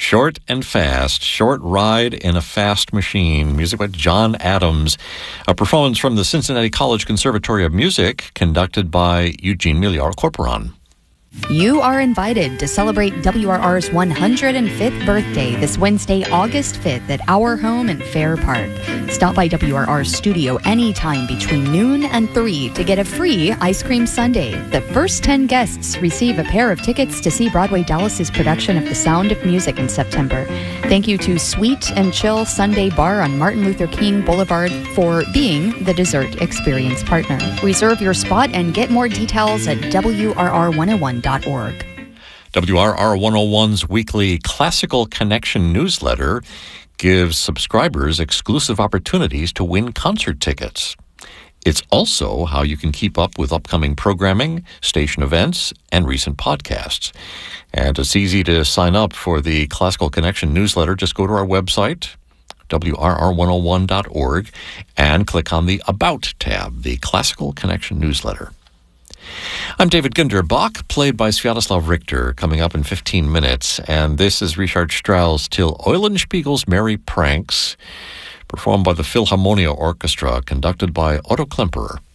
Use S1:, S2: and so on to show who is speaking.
S1: Short and Fast, Short Ride in a Fast Machine, music by John Adams, a performance from the Cincinnati College Conservatory of Music, conducted by Eugene Miliar Corporon.
S2: You are invited to celebrate WRR's 105th birthday this Wednesday, August 5th at our home in Fair Park. Stop by WRR's studio anytime between noon and 3 to get a free ice cream sundae. The first 10 guests receive a pair of tickets to see Broadway Dallas's production of The Sound of Music in September. Thank you to Sweet and Chill Sunday Bar on Martin Luther King Boulevard for being the dessert experience partner. Reserve your spot and get more details at WRR101.org.
S1: WRR 101's weekly Classical Connection newsletter gives subscribers exclusive opportunities to win concert tickets. It's also how you can keep up with upcoming programming, station events, and recent podcasts. And it's easy to sign up for the Classical Connection newsletter. Just go to our website, WRR101.org, and click on the About tab, the Classical Connection newsletter. I'm David Gunderbach, played by Sviatoslav Richter, coming up in 15 minutes. And this is Richard Strauss' Till Eulenspiegel's Merry Pranks, performed by the Philharmonia Orchestra, conducted by Otto Klemperer.